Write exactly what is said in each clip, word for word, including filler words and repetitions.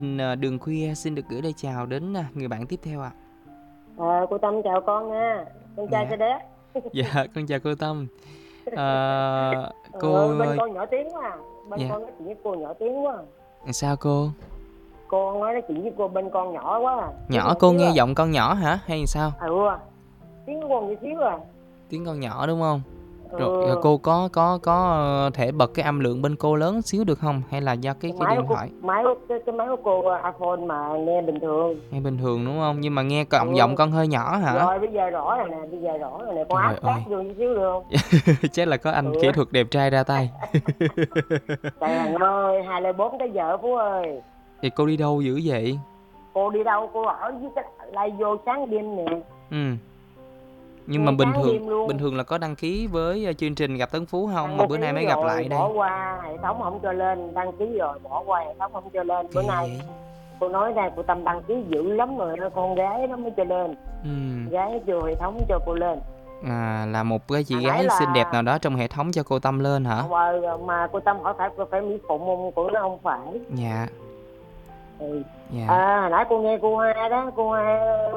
Ờ, Đường khuya xin được gửi lời chào đến à, người bạn tiếp theo ạ. Ờ, cô Tâm chào con nha, con trai Dạ, cho bé. dạ con chào cô Tâm. Ờ, Ờ, cô bên con nhỏ tiếng quá à. Bên dạ con nói chuyện với cô nhỏ tiếng quá à. sao cô? Cô nói nói chuyện với cô bên con nhỏ quá à. Tiếng Nhỏ nhỏ cô xíu nghe à. giọng con nhỏ hả hay sao? Ừ, tiếng của con nhỏ xíu à. Tiếng con nhỏ đúng không? Rồi, rồi Ừ, cô có có có ờ, thể bật cái âm lượng bên cô lớn xíu được không? Hay là do cái cái cái máy của điện cô, thoại? máy của- cái, cái máy của cô uh, iPhone mà nghe bình thường. Nghe bình thường đúng không? Nhưng mà nghe Ừ, giọng giọng con hơi nhỏ hả? rồi bây giờ rõ rồi nè, bây giờ rõ rồi nè, con Trời áp sát ơi, vô chút xíu được không? chắc là có anh Ừ, kỹ thuật đẹp trai ra tay. trời ơi, hai lẻ bốn tới giờ Phú ơi. Thì cô đi đâu dữ vậy? Cô đi đâu, cô ở với cái lai vô sáng đêm nè, Ừ. Nhưng mà nghe bình sáng thường đêm bình luôn. thường là có đăng ký với ờ, chương trình Gặp Tấn Phú không mà Đăng bữa ký nay mới gặp rồi lại đây? bỏ qua hệ thống không cho lên, đăng ký rồi bỏ qua hệ thống không cho lên. Bữa Kỳ nay vậy? cô nói ra cô Tâm đăng ký dữ lắm rồi đó, con gái nó mới cho lên, Ừm, gái vô hệ thống cho cô lên. à, là một cái Hồi chị nãy gái xinh đẹp là nào đó trong hệ thống cho cô Tâm lên hả? mà, mà cô Tâm hỏi phải cô phải Mỹ Phụng không, cô nói không phải. Dạ, Ừ. dạ, À hồi nãy cô nghe cô Hai đó, cô Hai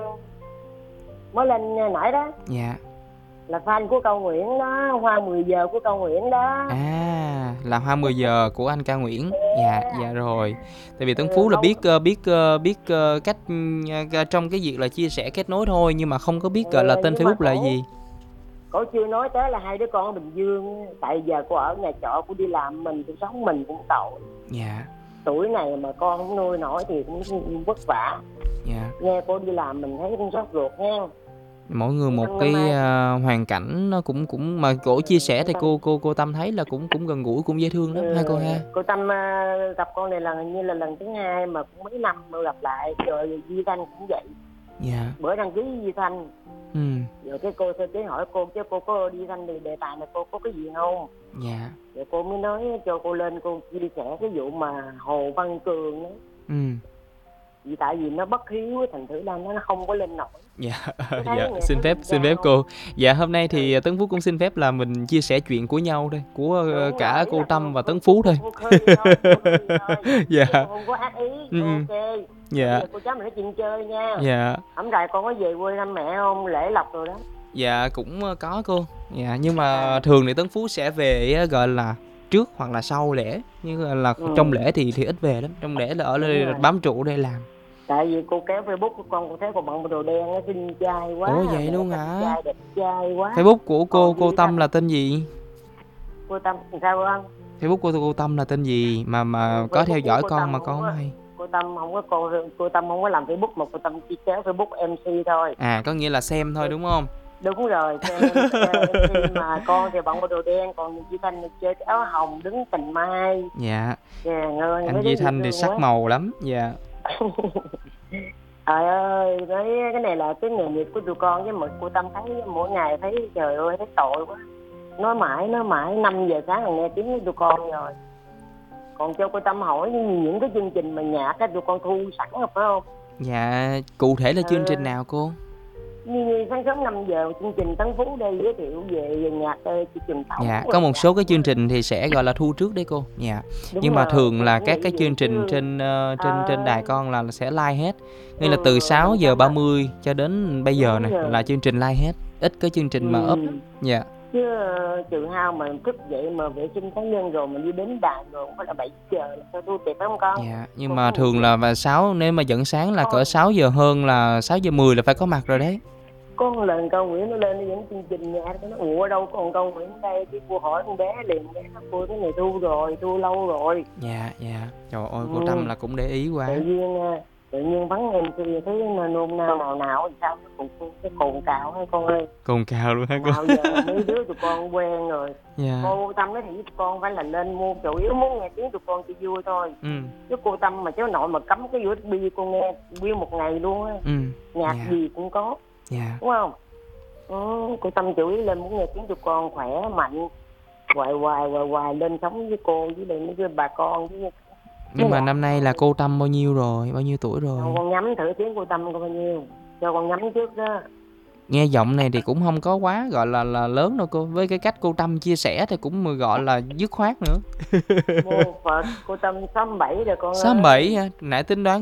mới lên nãy đó, dạ. là fan của Cao Nguyễn đó, hoa mười giờ của Cao Nguyễn đó. À, là Hoa mười giờ của anh Ca Nguyễn. Dạ, dạ rồi. Tại vì Tấn Ừ, Phú là lâu. biết ờ, biết ờ, biết ờ, cách ừm, ờ, trong cái việc là chia sẻ kết nối thôi nhưng mà không có biết Ừ, gọi là tên nhưng mà Facebook là cổ gì. cổ chưa nói tới là hai đứa con ở Bình Dương, tại giờ cô ở nhà trọ, cô đi làm mình cuộc sống mình cũng tội. Dạ, Tuổi này mà con không nuôi nổi thì cũng vất vả. dạ. Nghe cô đi làm mình thấy cũng sốt ruột nha. Mỗi người Cô một Tâm năm cái nay ờ, hoàn cảnh nó cũng cũng mà cổ chia sẻ cô thì Tâm cô cô cô Tâm thấy là cũng cũng gần gũi cũng dễ thương ừ, lắm hai cô ha. cô Tâm à, gặp con này là như là lần thứ hai mà cũng mấy năm mới gặp lại. Rồi Di Thanh cũng vậy, Dạ. bữa đăng ký Di Thanh Ừ. rồi cái cô sơ chế hỏi cô chứ cô có Di Thanh thì đề tài này cô có cái gì không. Dạ. Rồi cô mới nói cho cô lên, cô chia sẻ cái vụ mà Hồ Văn Cường đó. Ừ. Vì tại vì nó bất hiếu thành thử ra nó không có lên nổi. Dạ. Tôi Dạ, thấy nghệ xin thuật phép đỉnh xin phép cao. cô. Dạ hôm nay Ừ, thì Tấn Phú cũng xin phép là mình chia sẻ chuyện của nhau đây, của ờ, đúng rồi, cả ý cô là Tâm cô và cô Tấn cô Phú cô, thôi. cô khơi thôi, cô khơi thôi, Dạ. chứ cô không có ác ý. Ừ. Ừ. Ok. Rồi bây Dạ. giờ cô cháu mình nói chuyện chơi nha. Dạ. Hôm nay con có về quê thăm mẹ không, lễ lộc rồi đó? Dạ cũng ờ, có cô. Dạ nhưng mà À, thường thì Tấn Phú sẽ về ờ, gọi là trước hoặc là sau lễ, nhưng là trong ừ, lễ thì thì ít về lắm. Trong lễ là ở đúng đây rồi. bám trụ đây làm. Tại vì cô kéo Facebook của con, cô thấy cô bận bộ đồ đen nó xinh trai Ủa quá, vậy mẹ luôn xinh hả? trai đẹp trai quá. Facebook của cô Còn cô Di Tâm Thanh, là tên gì? cô Tâm làm sao không? Facebook của cô Tâm là tên gì mà mà Ừ, có Facebook theo của dõi cô con Tâm mà không con không có, hay? cô Tâm không có cô cô Tâm không có làm Facebook mà cô Tâm chỉ kéo Facebook em xê thôi. À có nghĩa là xem thôi Cô, đúng không? đúng rồi, xem em xê mà con thì bận bộ đồ đen, còn Di Thanh thì chơi cái áo hồng đứng tình mai. Dạ, Trời ơi, anh mấy đứa Duy dễ Thanh thì thương sắc quá. màu lắm. Dạ. Trời ơi, cái cái này là cái nghề nghiệp của tụi con, với một cô Tâm thấy mỗi ngày thấy trời ơi thấy tội quá. Nói mãi nói mãi năm giờ sáng là nghe tiếng của tụi con rồi. Còn cho cô Tâm hỏi những cái chương trình mà nhạc á tụi con thu sẵn rồi phải không? Dạ, cụ thể là chương trình Ừ, nào cô? như, như sáng sớm năm giờ chương trình Tấn Phú đây giới thiệu về, về nhạc uh, truyền Dạ, thống có rồi một nhạc. số cái chương trình thì sẽ gọi là thu trước đấy cô. Dạ. Đúng Nhưng mà rồi, thường con là cũng các nghĩ cái vậy chương trình chứ. trên ờ, trên trên À, đài con là sẽ live hết. Nghĩa ừ, là từ sáu mình giờ sao ba mà mươi cho đến bây giờ đúng này rồi. là chương trình live hết. Ít có chương trình mà up lắm. Ừ. Dạ. Chứ uh, trừ hao mà thức dậy mà vệ sinh cá nhân rồi mình đi đến đài rồi cũng phải là bảy giờ là sao thu tiệc phải không con? Dạ, nhưng Con mà có nghĩ thường vậy? là vào sáu nếu mà dẫn sáng là cỡ Con sáu giờ hơn là sáu giờ mười là phải có mặt rồi đấy. có một lần Cao Nguyễn nó lên nó dẫn chương trình nhà, nó nói ủa đâu còn Cao Nguyễn đây, cái cô hỏi con bé liền, bé nói cô cái này thu rồi, thu lâu rồi. Dạ, dạ. Trời ơi, cô Trâm Ừ, là cũng để ý tự quá. nhiên à, tự nhiên vắng em thì thấy nôn nao nào nào thì sao cái cồn cái cồn cào hay con ơi. Cồn cào luôn hả cô? Nào giờ mấy đứa tụi con quen rồi. Dạ. Cô Tâm nói thì tụi con phải là lên mua, chủ yếu muốn nghe tiếng tụi con cho vui thôi. Ừ. Chứ cô Tâm mà cháu nội mà cắm cái u ét bê cô nghe nguyên một ngày luôn á. Ừ. Nhạc Dạ. gì cũng có, Dạ. đúng không? Ừ, cô Tâm chủ yếu lên muốn nghe tiếng tụi con khỏe mạnh, hoài hoài hoài hoài lên sống với cô với lại mấy cái bà con với Nhưng mà lại năm nay là cô Tâm bao nhiêu rồi? Bao nhiêu tuổi rồi? con nhắm thử tiếng cô Tâm có bao nhiêu, cho con nhắm trước đó. Nghe giọng này thì cũng không có quá gọi là là lớn đâu cô. Với cái cách cô Tâm chia sẻ thì cũng gọi là dứt khoát nữa. Mô Phật, cô Tâm sáu bảy rồi con sáu bảy ơi. hả? Nãy tính đoán